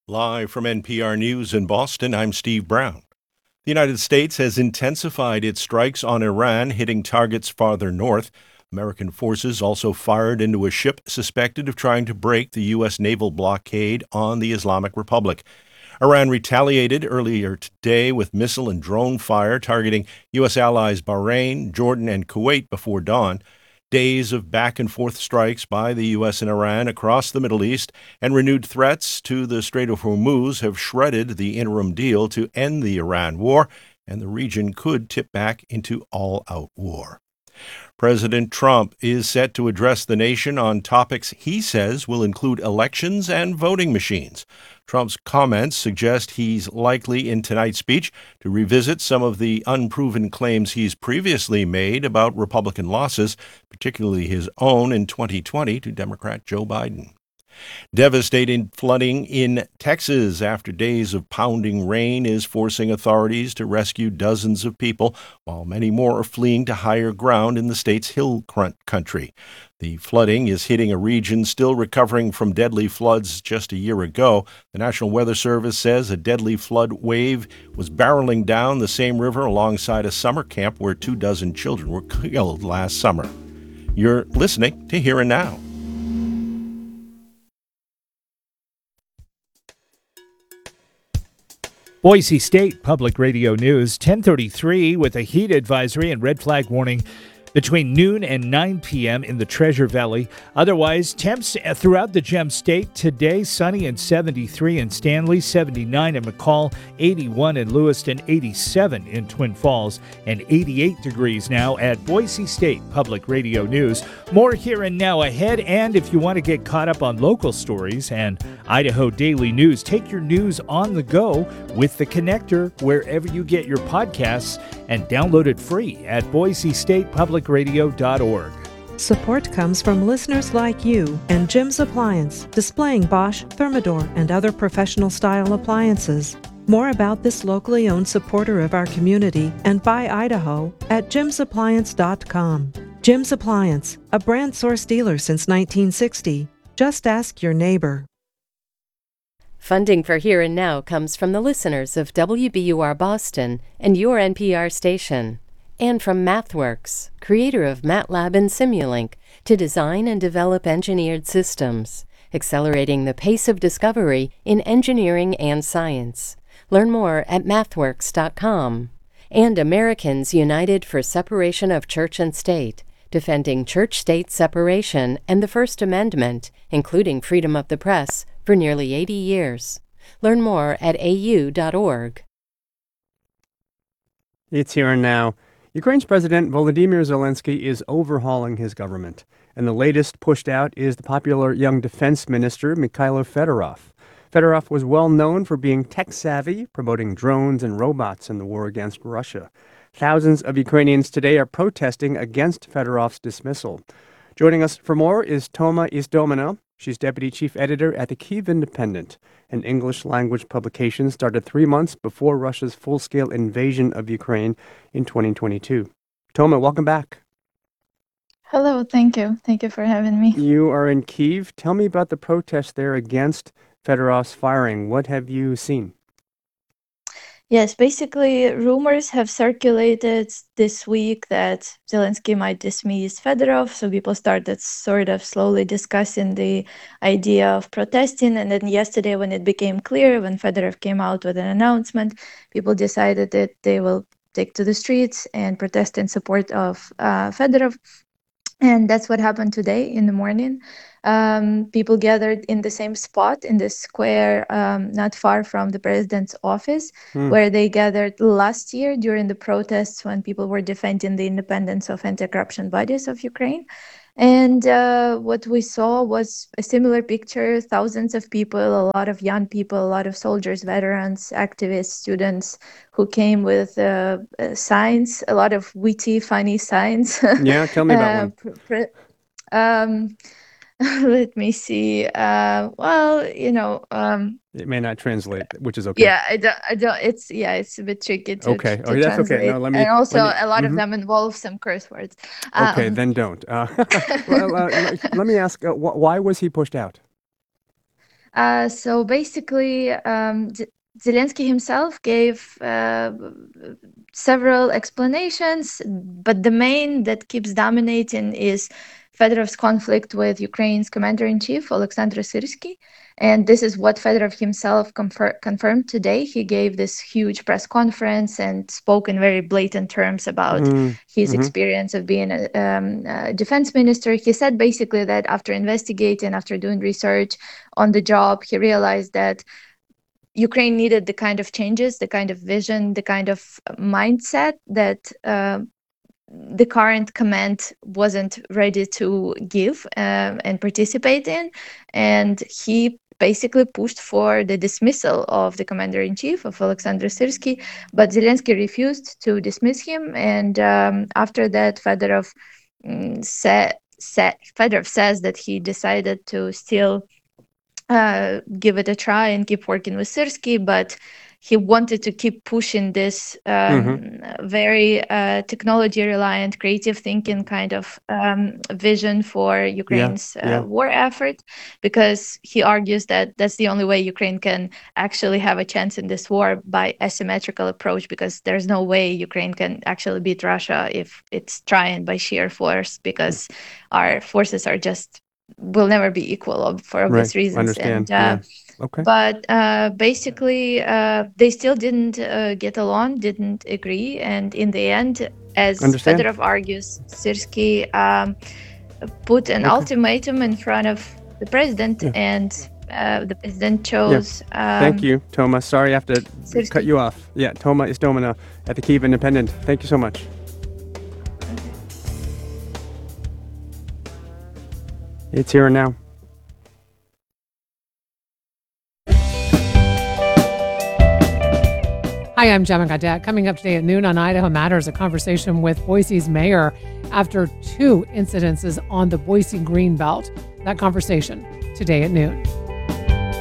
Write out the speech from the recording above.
Live from NPR News in Boston, I'm Steve Brown. The United States has intensified its strikes on Iran, hitting targets farther north. American forces also fired into a ship suspected of trying to break the U.S. naval blockade on the Islamic Republic. Iran retaliated earlier today with missile and drone fire targeting U.S. allies Bahrain, Jordan, and Kuwait before dawn. Days of back-and-forth strikes by the U.S. and Iran across the Middle East and renewed threats to the Strait of Hormuz have shredded the interim deal to end the Iran war, and the region could tip back into all-out war. President Trump is set to address the nation on topics he says will include elections and voting machines. Trump's comments suggest he's likely in tonight's speech to revisit some of the unproven claims he's previously made about Republican losses, particularly his own in 2020 to Democrat Joe Biden. Devastating flooding in Texas after days of pounding rain is forcing authorities to rescue dozens of people, while many more are fleeing to higher ground in the state's hill country. The flooding is hitting a region still recovering from deadly floods just a year ago. The National Weather Service says a deadly flood wave was barreling down the same river alongside a summer camp where 24 children were killed last summer. You're listening to Here and Now. Boise State Public Radio News, 10:33 with a heat advisory and red flag warning between noon and 9 p.m. in the Treasure Valley. Otherwise, temps throughout the Gem State. Today, sunny and 73 in Stanley, 79 in McCall, 81 in Lewiston, 87 in Twin Falls, and 88 degrees now at Boise State Public Radio News. More Here and Now ahead, and if you want to get caught up on local stories and Idaho Daily News, take your news on the go with The Connector wherever you get your podcasts and download it free at boisestatepublicradio.org. Support comes from listeners like you and Jim's Appliance, displaying Bosch, Thermador, and other professional-style appliances. More about this locally owned supporter of our community and by Idaho at jimsappliance.com. Jim's Appliance, a brand source dealer since 1960. Just ask your neighbor. Funding for Here and Now comes from the listeners of WBUR Boston and your NPR station, and from MathWorks, creator of MATLAB and Simulink, to design and develop engineered systems, accelerating the pace of discovery in engineering and science. Learn more at mathworks.com. And Americans United for Separation of Church and State, defending church-state separation and the First Amendment, including freedom of the press, for nearly 80 years. Learn more at au.org. It's Here and Now. Ukraine's President Volodymyr Zelensky is overhauling his government, and the latest pushed out is the popular young defense minister Mikhailo Fedorov. Fedorov was well known for being tech-savvy, promoting drones and robots in the war against Russia. Thousands of Ukrainians today are protesting against Fedorov's dismissal. Joining us for more is Toma Izdomina. She's deputy chief editor at the Kyiv Independent, an English-language publication started 3 months before Russia's full-scale invasion of Ukraine in 2022. Toma, welcome back. Hello, thank you. Thank you for having me. You are in Kyiv. Tell me about the protest there against Fedorov's firing. What have you seen? Yes, basically, rumors have circulated this week that Zelensky might dismiss Fedorov. So people started sort of slowly discussing the idea of protesting. And then yesterday, when it became clear, when Fedorov came out with an announcement, people decided that they will take to the streets and protest in support of Fedorov. And that's what happened today in the morning. People gathered in the same spot in the square not far from the president's office, where they gathered last year during the protests when people were defending the independence of anti-corruption bodies of Ukraine. And what we saw was a similar picture, thousands of people, a lot of young people, a lot of soldiers, veterans, activists, students who came with signs, a lot of witty, funny signs. Yeah, tell me about one. Let me see. It may not translate, which is okay. Yeah, I don't. It's a bit tricky to okay. to That's translate. okay. No, And also, a lot of them involve some curse words. Okay, then don't. Let me ask, why was he pushed out? So basically, Zelensky himself gave several explanations, but the main that keeps dominating is Fedorov's conflict with Ukraine's commander-in-chief, Oleksandr Syrsky. And this is what Fedorov himself confirmed today. He gave this huge press conference and spoke in very blatant terms about his experience of being a defense minister. He said basically that after investigating, after doing research on the job, he realized that Ukraine needed the kind of changes, the kind of vision, the kind of mindset that the current command wasn't ready to give and participate in. And he basically pushed for the dismissal of the commander-in-chief, of Oleksandr Syrsky, but Zelensky refused to dismiss him. And after that, Fedorov says that he decided to still give it a try and keep working with Syrsky, but he wanted to keep pushing this very technology-reliant, creative thinking kind of vision for Ukraine's war effort, because he argues that that's the only way Ukraine can actually have a chance in this war, by asymmetrical approach, because there's no way Ukraine can actually beat Russia if it's trying by sheer force, because our forces are just will never be equal for obvious reasons. Understand. Okay. But basically, they still didn't get along, didn't agree. And in the end, as Fedorov argues, Syrsky put an ultimatum in front of the president, and the president chose... Thank you, Toma. Sorry I have to cut you off. Yeah, Toma Istomina at the Kyiv Independent. Thank you so much. It's Here and Now. Hi, I'm Gemma Gadet. Coming up today at noon on Idaho Matters, a conversation with Boise's mayor after 2 incidences on the Boise Greenbelt. That conversation today at noon.